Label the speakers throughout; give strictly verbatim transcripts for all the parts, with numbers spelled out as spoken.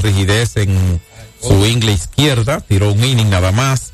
Speaker 1: rigidez en su ingle izquierda, tiró un inning nada más.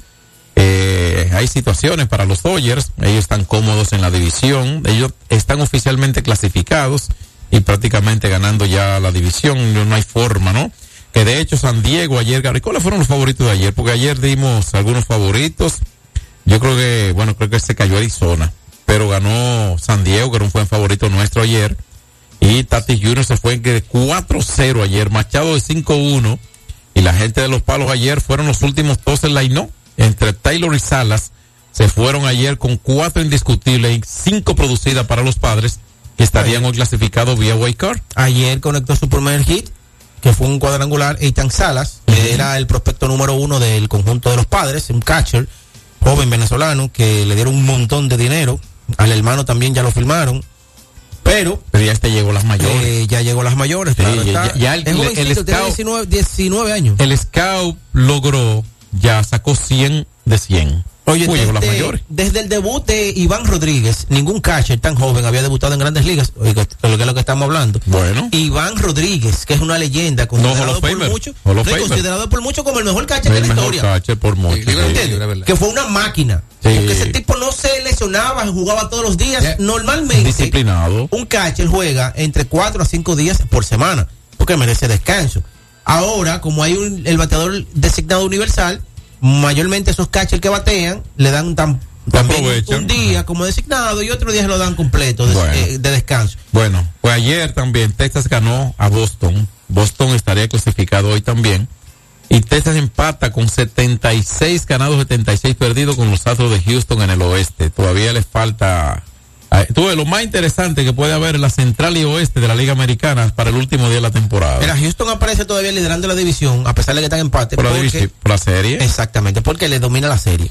Speaker 1: Eh, hay situaciones para los Dodgers, ellos están cómodos en la división, ellos están oficialmente clasificados y prácticamente ganando ya la división, no, no hay forma, ¿no? Que de hecho San Diego ayer, Gabriel, ¿cuáles fueron los favoritos de ayer? Porque ayer dimos algunos favoritos, yo creo que, bueno, creo que se cayó Arizona, pero ganó San Diego, que era un buen favorito nuestro ayer, y Tatis junior se fue de cuatro cero ayer, Machado de cinco uno, y la gente de los Palos ayer fueron los últimos dos en line-up, entre Taylor y Salas, se fueron ayer con cuatro indiscutibles y cinco producidas para los Padres, que estarían hoy clasificados vía wild card.
Speaker 2: Ayer conectó su primer hit, que fue un cuadrangular, Eitan Salas, uh-huh. que era el prospecto número uno del conjunto de los Padres, un catcher, joven venezolano, que le dieron un montón de dinero, al hermano también ya lo firmaron, pero...
Speaker 1: Pero ya este llegó a las mayores.
Speaker 2: Eh, ya llegó a las mayores,
Speaker 1: sí,
Speaker 2: claro,
Speaker 1: ya,
Speaker 2: está,
Speaker 1: ya el,
Speaker 2: el,
Speaker 1: el, el scout,
Speaker 2: diecinueve, diecinueve años.
Speaker 1: El scout logró, ya sacó cien de cien.
Speaker 2: Oye, desde, desde el debut de Iván Rodríguez, ningún catcher tan joven había debutado en Grandes Ligas, oye, que es lo que estamos hablando.
Speaker 1: Bueno.
Speaker 2: Iván Rodríguez, que es una leyenda, considerado
Speaker 1: no,
Speaker 2: por mucho, no, considerado por mucho como el mejor catcher
Speaker 1: el
Speaker 2: de la
Speaker 1: mejor
Speaker 2: historia.
Speaker 1: Catcher por mucho.
Speaker 2: Sí, sí, que fue una máquina. Sí. Porque ese tipo no se lesionaba, jugaba todos los días. Yeah. Normalmente,
Speaker 1: disciplinado.
Speaker 2: Un catcher juega entre cuatro a cinco días por semana, porque merece descanso. Ahora, como hay un, el bateador designado universal, mayormente esos catchers que batean le dan tan, también un día como designado y otro día se lo dan completo de, bueno. eh, de descanso.
Speaker 1: Bueno, pues ayer también Texas ganó a Boston. Boston estaría clasificado hoy también. Y Texas empata con setenta y seis ganados, setenta y seis perdidos con los Astros de Houston en el oeste. Todavía les falta... Tú, lo más interesante que puede haber en la central y oeste de la Liga Americana para el último día de la temporada.
Speaker 2: Mira, Houston aparece todavía liderando la división, a pesar de que están en empate.
Speaker 1: Por la
Speaker 2: porque,
Speaker 1: división, por la serie.
Speaker 2: Exactamente, porque le domina la serie.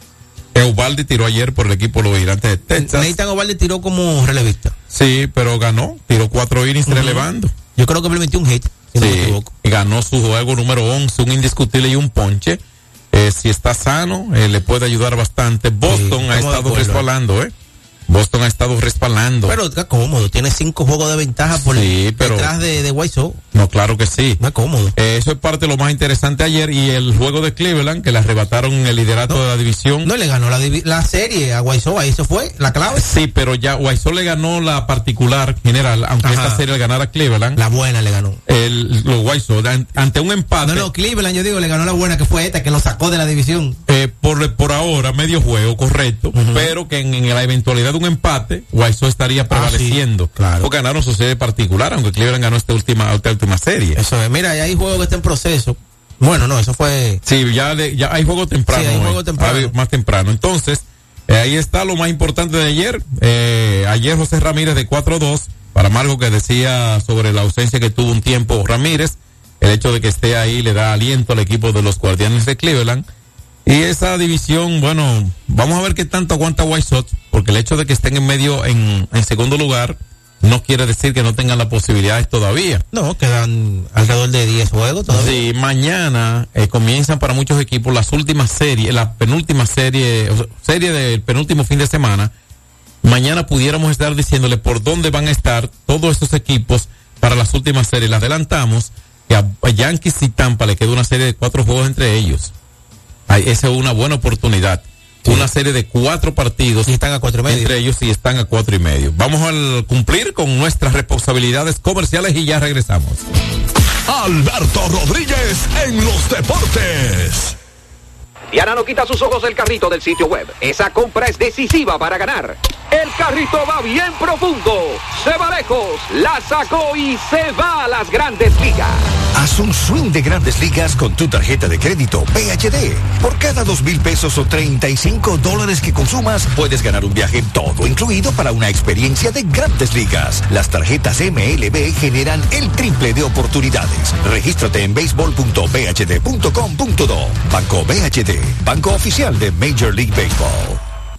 Speaker 1: Eovaldi tiró ayer por el equipo de los Gigantes de Texas.
Speaker 2: Nathan Eovaldi tiró como relevista.
Speaker 1: Sí, pero ganó, tiró cuatro innings uh-huh. relevando.
Speaker 2: Yo creo que permitió un hit, si
Speaker 1: sí,
Speaker 2: no me equivoco.
Speaker 1: Ganó su juego número once, un indiscutible y un ponche. Eh, si está sano, eh, le puede ayudar bastante. Boston sí, ha estado respaldando, ¿eh? Boston ha estado respaldando.
Speaker 2: Pero está cómodo, tiene cinco juegos de ventaja por
Speaker 1: sí, pero,
Speaker 2: detrás de, de White Sox.
Speaker 1: No, claro que sí.
Speaker 2: Está cómodo.
Speaker 1: Eh, eso es parte de lo más interesante ayer y el juego de Cleveland, que le arrebataron el liderato no, de la división.
Speaker 2: No, le ganó la, la serie a White Sox, ahí eso fue la clave.
Speaker 1: Sí, pero ya White Sox le ganó la particular general, aunque Ajá. esta serie le ganara a Cleveland.
Speaker 2: La buena le ganó.
Speaker 1: El, los White Sox, ante un empate.
Speaker 2: No, no, Cleveland, yo digo, le ganó la buena, que fue esta, que lo sacó de la división.
Speaker 1: Eh, por, por ahora, medio juego, correcto, uh-huh. pero que en, en la eventualidad de un empate, White Sox estaría prevaleciendo.
Speaker 2: Ah, sí, claro.
Speaker 1: Porque ganaron su serie particular, aunque Cleveland ganó esta última, esta última serie.
Speaker 2: Eso es. Mira, hay juegos que están en proceso. Bueno, no, eso fue.
Speaker 1: Sí, ya, de, ya hay juego temprano.
Speaker 2: Sí, hay juego temprano.
Speaker 1: Hay más temprano. Entonces, eh, ahí está lo más importante de ayer. Eh, ayer José Ramírez de cuatro dos. Para Margo, que decía sobre la ausencia que tuvo un tiempo Ramírez. El hecho de que esté ahí le da aliento al equipo de los Guardianes de Cleveland. Y esa división, bueno, vamos a ver qué tanto aguanta White Sox, porque el hecho de que estén en medio, en, en segundo lugar, no quiere decir que no tengan las posibilidades todavía.
Speaker 2: No, quedan alrededor de diez juegos todavía.
Speaker 1: Sí, mañana eh, comienzan para muchos equipos las últimas series, la penúltima serie, o sea, serie del penúltimo fin de semana. Mañana pudiéramos estar diciéndole por dónde van a estar todos estos equipos para las últimas series. Le adelantamos que a, a Yankees y Tampa le queda una serie de cuatro juegos entre ellos. Ay, esa es una buena oportunidad. Sí. Una serie de cuatro partidos.
Speaker 2: Y están a cuatro y medio.
Speaker 1: Entre ellos y están a cuatro y medio. Vamos a cumplir con nuestras responsabilidades comerciales y ya regresamos.
Speaker 3: Alberto Rodríguez en los deportes.
Speaker 4: Diana no quita sus ojos del carrito del sitio web. Esa compra es decisiva para ganar. El carrito va bien profundo, se va lejos, la sacó y se va a las Grandes Ligas.
Speaker 3: Haz un swing de Grandes Ligas con tu tarjeta de crédito P H D. Por cada dos mil pesos o treinta y cinco dólares que consumas, puedes ganar un viaje todo incluido para una experiencia de Grandes Ligas. Las tarjetas M L B generan el triple de oportunidades. Regístrate en béisbol punto b h d punto com punto do. Banco B H D, banco oficial de Major League Baseball.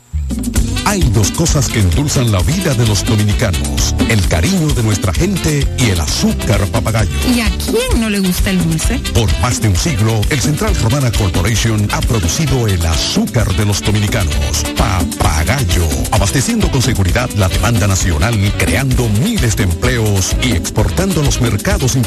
Speaker 5: Hay dos cosas que endulzan la vida de los dominicanos: el cariño de nuestra gente y el azúcar papagayo.
Speaker 6: ¿Y a quién no le gusta el dulce?
Speaker 5: Por más de un siglo, el Central Romana Corporation ha producido el azúcar de los dominicanos, Papagayo, abasteciendo con seguridad la demanda nacional, creando miles de empleos y exportando a los mercados internacionales.